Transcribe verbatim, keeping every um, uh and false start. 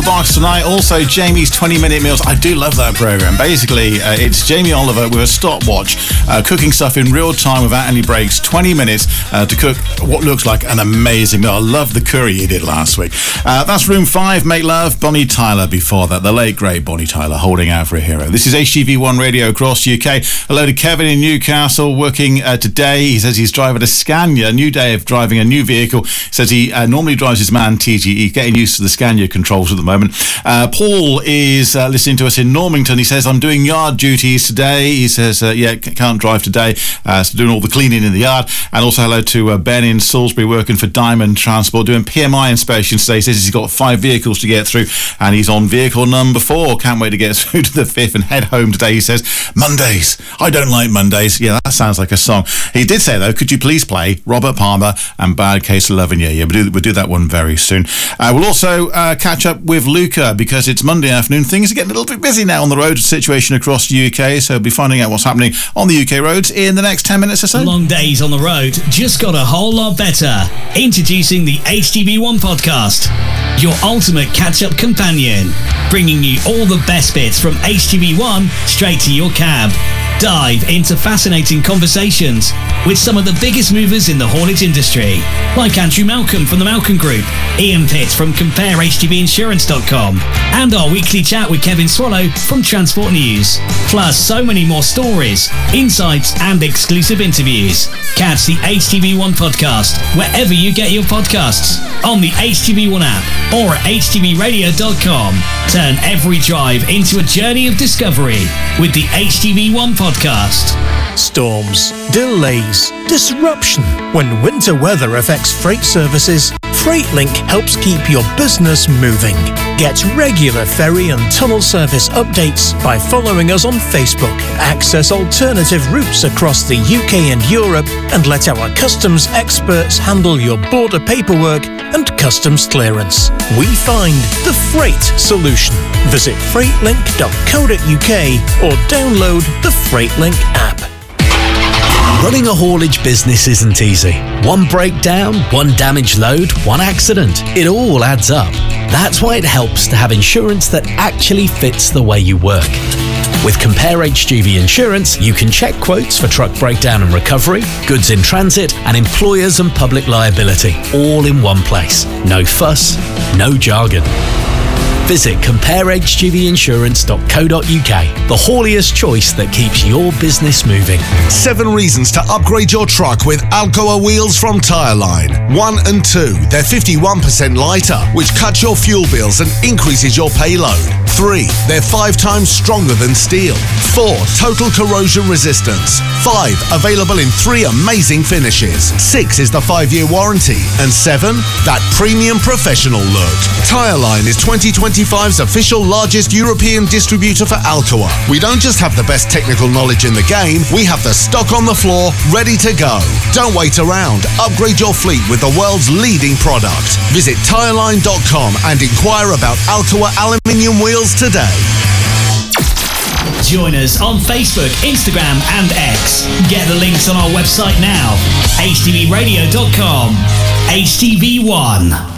the box tonight. Also, Jamie's twenty minute meals. I do love that program. Basically, uh, it's Jamie Oliver with a stopwatch, uh, cooking stuff in real time without any breaks. twenty minutes uh, to cook what looks like an amazing meal. I love the curry he did last week. Uh, that's Room five, Make Love. Bonnie Tyler before that. The late, great Bonnie Tyler, holding out for a hero. This is H T V one Radio across U K. Hello to Kevin in Newcastle, working uh, today. He says he's driving a Scania. New day of driving a new vehicle. Says he uh, normally drives his man T G E. Getting used to the Scania controls at the moment. Uh, Paul is uh, listening to us in Normington. He says, I'm doing yard duties today. He says, uh, yeah, can't drive today. Uh, so doing all the cleaning in the yard. And also hello to uh, Ben in Salisbury, working for Diamond Transport, doing P M I inspections today. He says he's got five vehicles to get through and he's on vehicle number four. Can't wait to get through to the fifth and head home today. He says, Mondays. I don't like Mondays. Yeah, that sounds like a song. He did say, though, could you please play Robert Palmer and Bad Case of Loving You? Yeah, we'll do, we'll do that one very soon. Uh, we'll also uh, catch up with Luca because it's Monday afternoon. Things are getting a little bit busy now on the road situation across the U K, so we'll be finding out what's happening on the U K roads in the next ten minutes or so. Long days on the road just got a whole lot better. Introducing the H T V one podcast, your ultimate catch-up companion, bringing you all the best bits from H T V one straight to your cab. Dive into fascinating conversations with some of the biggest movers in the haulage industry, like Andrew Malcolm from the Malcolm Group, Ian Pitt from compare H T V insurance dot com, and our weekly chat with Kevin Swallow from Transport News. Plus so many more stories, insights and exclusive interviews. Catch the H T V one podcast wherever you get your podcasts, on the H T V one app or at H T V radio dot com. Turn every drive into a journey of discovery with the H T V one podcast. Storms, delays, disruption. When winter weather affects freight services, FreightLink helps keep your business moving. Get regular ferry and tunnel service updates by following us on Facebook. Access alternative routes across the U K and Europe and let our customs experts handle your border paperwork and customs clearance. We find the freight solution. Visit freightlink dot co dot U K or download the FreightLink app. Running a haulage business isn't easy. One breakdown, one damaged load, one accident. It all adds up. That's why it helps to have insurance that actually fits the way you work. With Compare H G V Insurance, you can check quotes for truck breakdown and recovery, goods in transit, and employers and public liability, all in one place. No fuss, no jargon. Visit compare H G V insurance dot co dot U K, the hauliest choice that keeps your business moving. Seven reasons to upgrade your truck with Alcoa wheels from Tireline. One and two, they're fifty-one percent lighter, which cuts your fuel bills and increases your payload. Three, they're five times stronger than steel. Four, total corrosion resistance. Five, available in three amazing finishes. Six is the five-year warranty. And seven, that premium professional look. Tireline is twenty twenty-five's official largest European distributor for Alcoa. We don't just have the best technical knowledge in the game, we have the stock on the floor ready to go. Don't wait around. Upgrade your fleet with the world's leading product. Visit tireline dot com and inquire about Alcoa aluminium wheels today. Join us on Facebook, Instagram and X. Get the links on our website now. H T V radio dot com. H T V one.